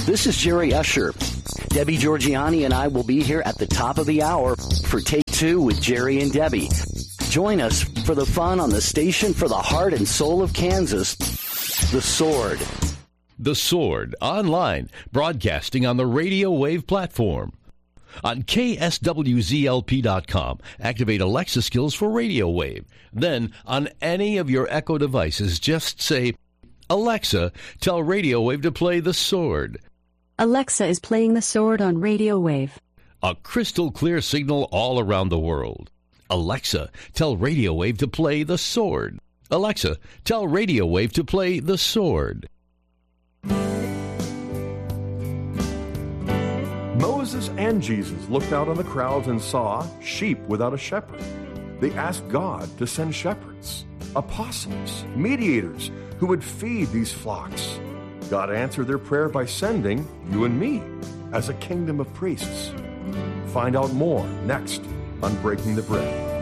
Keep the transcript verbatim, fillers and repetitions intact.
This is Jerry Usher. Debbie Georgiani and I will be here at the top of the hour for Take Two with Jerry and Debbie. Join us for the fun on the station for the heart and soul of Kansas, The Sword. The Sword, online, broadcasting on the Radio Wave platform. On K S W Z L P dot com, activate Alexa skills for Radio Wave. Then, on any of your Echo devices, just say, Alexa, tell Radio Wave to play The Sword. Alexa is playing The Sword on Radio Wave. A crystal clear signal all around the world. Alexa, tell Radio Wave to play The Sword. Alexa, tell Radio Wave to play The Sword. Moses and Jesus looked out on the crowds and saw sheep without a shepherd. They asked God to send shepherds, apostles, mediators who would feed these flocks. God answered their prayer by sending you and me as a kingdom of priests. Find out more next on Breaking the Bread.